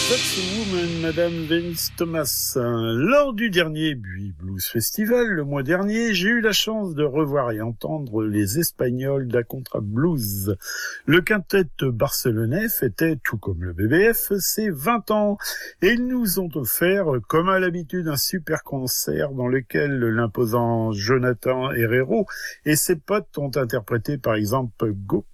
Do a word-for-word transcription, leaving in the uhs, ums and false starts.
That's a Woman, Madame Venice Thomas. Lors du dernier Buis Blues Festival, le mois dernier, j'ai eu la chance de revoir et entendre les Espagnols d'A Contra Blues. Le quintet barcelonais fêtait, tout comme le B B F, ses vingt ans. Et ils nous ont offert, comme à l'habitude, un super concert dans lequel l'imposant Jonathan Herrero et ses potes ont interprété par exemple Go